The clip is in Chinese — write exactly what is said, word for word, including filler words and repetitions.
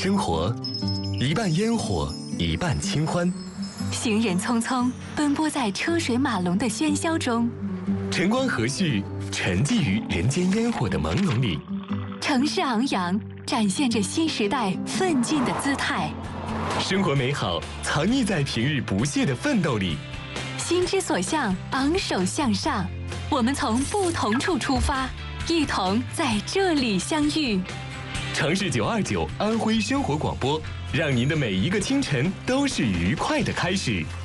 生活，一半烟火，一半清欢。 行人匆匆奔波在车水马龙的喧嚣中， 晨光和煦，沉寂于人间烟火的朦胧里。 城市昂扬，展现着新时代奋进的姿态。 生活美好，藏匿在平日不懈的奋斗里。 心之所向，昂首向上。我们从不同处出发，一同在这里相遇。 城市九二九安徽生活广播，让您的每一个清晨都是愉快的开始。